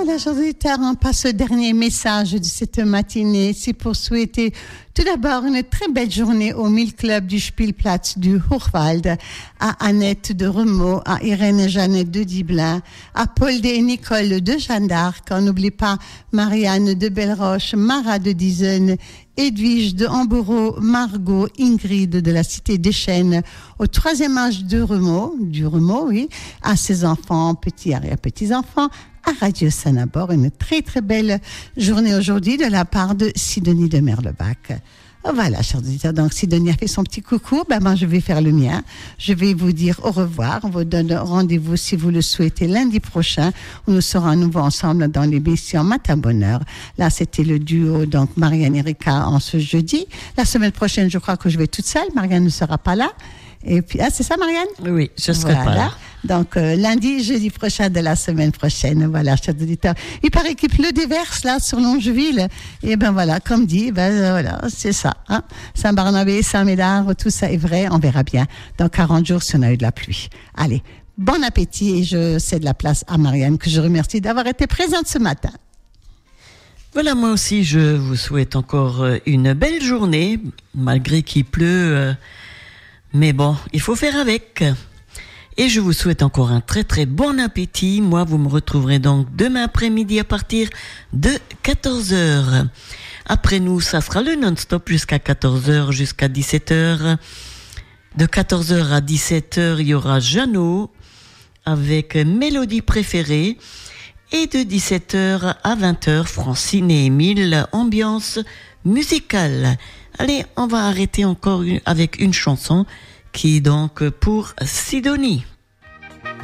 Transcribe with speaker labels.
Speaker 1: Voilà, chers auditeurs, on passe au dernier message de cette matinée. C'est pour souhaiter tout d'abord une très belle journée au 1000 Club du Spielplatz du Hochwald, à Annette de Remaux, à Irène et Jeannette de Diblin, à Paul et Nicole de Jeanne d'Arc. On n'oublie pas Marianne de Belleroche, Mara de Dizen, Edwige de Hambourg, Margot, Ingrid de la Cité des Chênes, au 3e âge de Remaux, oui, à ses enfants, petits arrière-petits-enfants, à Radio Sanabor. Une très très belle journée aujourd'hui de la part de Sidonie de Merlebach. Voilà, chers auditeurs, donc Sidonie a fait son petit coucou, moi je vais faire le mien. Je vais vous dire au revoir. On vous donne rendez-vous, si vous le souhaitez, lundi prochain, où nous serons à nouveau ensemble dans l'émission Matin Bonheur. Là, c'était le duo, donc Marianne et Erika en ce jeudi. La semaine prochaine, je crois que je vais toute seule. Marianne ne sera pas là. Et puis, c'est ça, Marianne?
Speaker 2: Oui, je serai pas là.
Speaker 1: Donc, lundi, jeudi prochain de la semaine prochaine. Voilà, chers auditeurs. Il paraît qu'il pleut des verses, là, sur Longeville. Et voilà, comme dit, voilà, c'est ça, hein. Saint-Barnabé, Saint-Médard, tout ça est vrai. On verra bien dans 40 jours si on a eu de la pluie. Allez, bon appétit et je cède la place à Marianne, que je remercie d'avoir été présente ce matin.
Speaker 2: Voilà, moi aussi, je vous souhaite encore une belle journée, malgré qu'il pleut. Mais bon, il faut faire avec. Et je vous souhaite encore un très très bon appétit. Moi, vous me retrouverez donc demain après-midi à partir de 14h. Après nous, ça sera le non-stop jusqu'à 14h, jusqu'à 17h. De 14h à 17h, il y aura Jeannot avec Mélodie préférée. Et de 17h à 20h, Francine et Émile, ambiance musicale. Allez, on va arrêter encore avec une chanson qui est donc pour Sidonie.